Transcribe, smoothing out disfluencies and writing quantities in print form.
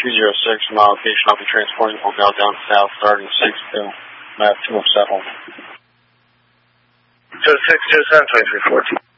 206 from my location. I'll be transporting Hotel down south starting 6-2. Map 207. 2607, 2314.